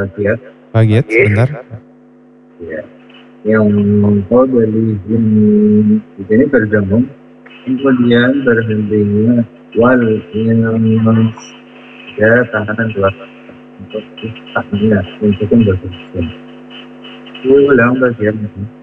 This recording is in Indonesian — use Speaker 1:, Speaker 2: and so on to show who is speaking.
Speaker 1: Giat.
Speaker 2: Kaget sebentar.
Speaker 1: Ya, yang kau dari di sini bergabung, kemudian berhentinya wal yang ya tahanan dua untuk taknya untuk bergabung. Ulang bagian ini.